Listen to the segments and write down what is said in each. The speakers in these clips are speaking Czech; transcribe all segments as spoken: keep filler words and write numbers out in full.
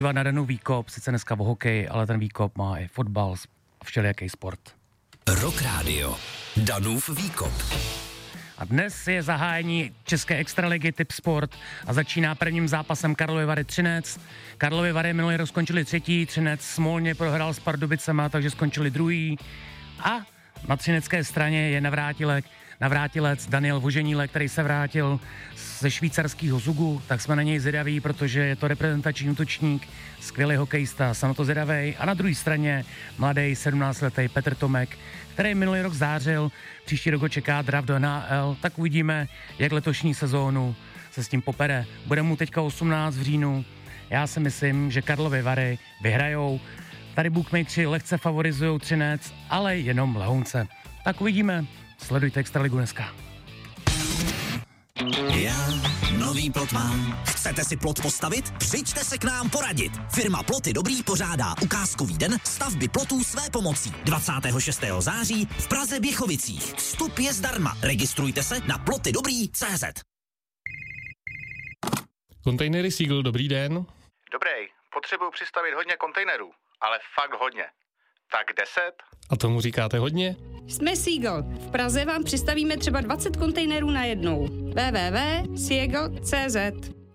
Na Danu výkop, sice dneska o hokej, ale ten výkop má i fotbal a všelijaký sport. Rock Radio. Danův výkop. A dnes je zahájení České extraligy Tip Sport a začíná prvním zápasem Karlovy Vary Třinec. Karlovy Vary minulý rok skončili třetí, Třinec smolně prohrál s Pardubicema, takže skončili druhý. A na třinecké straně je navrátilek, navrátilec Daniel Voženílek, který se vrátil ze švýcarského Zugu, tak jsme na něj zvědaví, protože je to reprezentační útočník, skvělý hokejista, jsem na to zvědavej. A na druhé straně mladý sedmnáctiletý Petr Tomek, který minulý rok zářil, příští rok ho čeká draft do N H L, tak uvidíme, jak letošní sezónu se s tím popere. Bude mu teďka osmnáct v říjnu, já si myslím, že Karlovy Vary vyhrajou. Tady bookmakeri lehce favorizují Třinec, ale jenom lehounce. Tak uvidíme, sledujte Extraligu dneska. Já nový plot mám. Chcete si plot postavit? Přijďte se k nám poradit. Firma Ploty Dobrý pořádá ukázkový den stavby plotů své pomocí. dvacátého šestého září v Praze Běchovicích. Vstup je zdarma. Registrujte se na ploty dobrý tečka cé zet. Kontejnery Seagull, dobrý den. Dobrý, potřebuju přistavit hodně kontejnerů, ale fakt hodně. Tak deset? A tomu říkáte hodně? Jsme Seagull. V Praze vám přistavíme třeba dvacet kontejnerů na jednou. w w w tečka seagull tečka cé zet.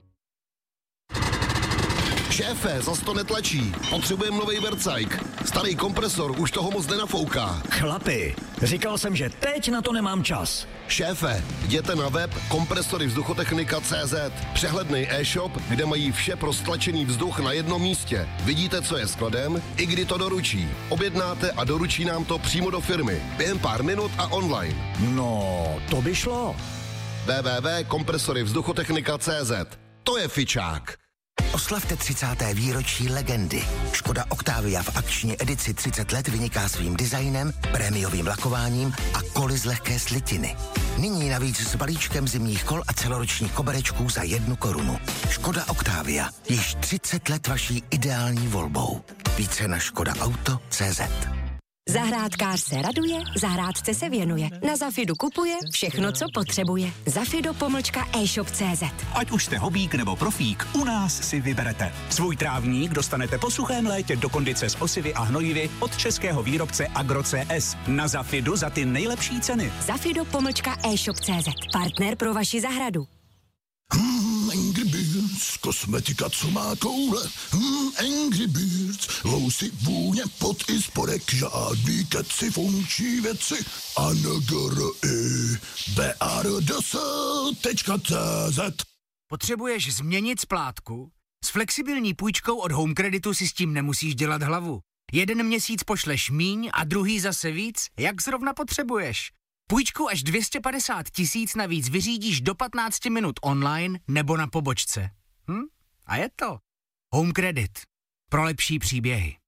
Šéfe, zas to netlačí. Potřebujeme novej vercajk. Starý kompresor už toho moc nenafouká. Chlapi, říkal jsem, že teď na to nemám čas. Šéfe, jděte na web kompresory vzduchotechnika tečka cé zet. Přehledný e-shop, kde mají vše pro stlačený vzduch na jednom místě. Vidíte, co je skladem, i kdy to doručí. Objednáte a doručí nám to přímo do firmy. Během pár minut a online. No, to by šlo. w w w tečka kompresory vzduchotechnika tečka cé zet. To je fičák. Oslavte třicáté výročí legendy. Škoda Octavia v akční edici třicet let vyniká svým designem, prémiovým lakováním a koly z lehké slitiny. Nyní navíc s balíčkem zimních kol a celoročních koberečků za jednu korunu. Škoda Octavia. Již třicet let vaší ideální volbou. Více na škoda auto tečka cé zet. Zahrádkář se raduje, zahrádce se věnuje. Na Zafidu kupuje všechno, co potřebuje. Zafido pomlčka e-shop tečka cé zet. Ať už jste hobík nebo profík, u nás si vyberete. Svůj trávník dostanete po suchém létě do kondice s osivy a hnojivy od českého výrobce Agro C S. Na Zafidu za ty nejlepší ceny. Zafido pomlčka e-shop tečka cé zet. Partner pro vaši zahradu. Hmm, Angry Birds, kosmetika, co má koule. Hmm, Angry Birds, lousy, vůně, pot i spodek, žádný keci, funkční věci. A N G R I B R D S tečka cé zet. Potřebuješ změnit splátku? S flexibilní půjčkou od Home Creditu si s tím nemusíš dělat hlavu. Jeden měsíc pošleš míň a druhý zase víc, jak zrovna potřebuješ. Půjčku až dvě stě padesát tisíc navíc vyřídíš do patnáct minut online nebo na pobočce. Hm? A je to. Home Credit. Pro lepší příběhy.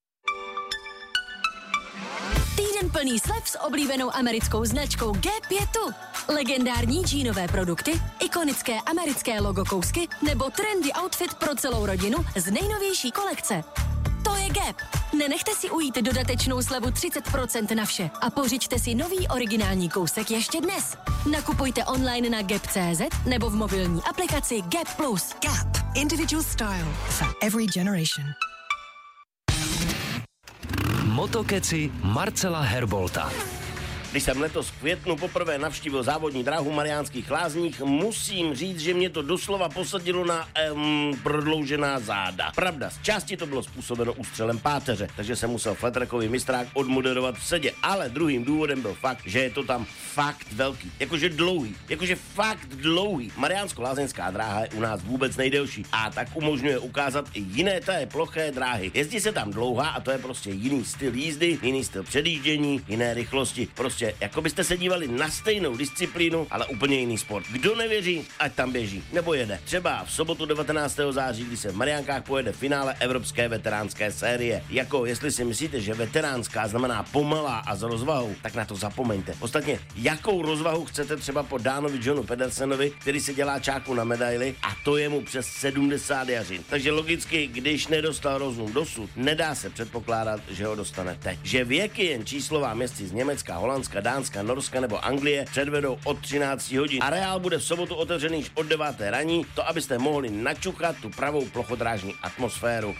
Týden plný slev s oblíbenou americkou značkou Gap je tu. Legendární džínové produkty, ikonické americké logo kousky nebo trendy outfit pro celou rodinu z nejnovější kolekce. To je Gap. Nenechte si ujít dodatečnou slevu třicet procent na vše a pořiďte si nový originální kousek ještě dnes. Nakupujte online na gap tečka cé zet nebo v mobilní aplikaci Gap Plus. Gap. Individual style for every generation. Motokeci Marcela Herbolta. Když jsem letos v květnu poprvé navštívil závodní dráhu v Mariánských Lázních, musím říct, že mě to doslova posadilo na um, prodloužená záda. Pravda, z části to bylo způsobeno ústřelem páteře, takže jsem musel flattrackový mistrák odmoderovat v sedě, ale druhým důvodem byl fakt, že je to tam fakt velký, jakože dlouhý, jakože fakt dlouhý. Mariánsko-lázeňská dráha je u nás vůbec nejdelší a tak umožňuje ukázat i jiné té ploché dráhy. Jezdí se tam dlouhá a to je prostě jiný styl jízdy, jiný styl předjíždění, jiné rychlosti, prostě jako byste se dívali na stejnou disciplínu, ale úplně jiný sport. Kdo nevěří, ať tam běží, nebo jede. Třeba v sobotu devatenáctého září, kdy se v Mariánkách pojede finále Evropské veteránské série. Jako jestli si myslíte, že veteránská znamená pomalá a s rozvahou, tak na to zapomeňte. Ostatně, jakou rozvahu chcete třeba po Dánovi Johnu Pedersenovi, který se dělá čáku na medaili a to je mu přes sedmdesát jařin. Takže logicky, když nedostal rozum dosud, nedá se předpokládat, že ho dostane teď. Že věk je jen číslová, městci z Německa, Holandska Švédska, Dánska, Norska nebo Anglie předvedou od třináct hodin. Areál bude v sobotu otevřený již od deváté raní, to abyste mohli načuchat tu pravou plochodrážní atmosféru.